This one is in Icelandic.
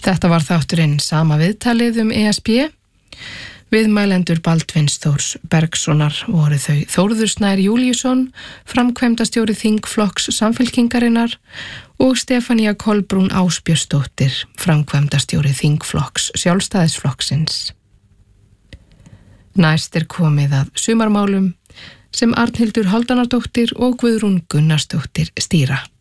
Þetta var þátturinn Sama viðtalið ESB. Viðmælendur Baldvins Þórs Bergssonar voru þau Þórður Snær Júlíusson, framkvæmdastjóri þingflokks Samfylkingarinnar og Stefanía Kolbrún Ásbjörnsdóttir, framkvæmdastjóri þingflokks Sjálfstæðisflokksins. Næst komið að sumarmálum sem Arnhildur Hálfdanardóttir og Guðrún Gunnarsdóttir stýra.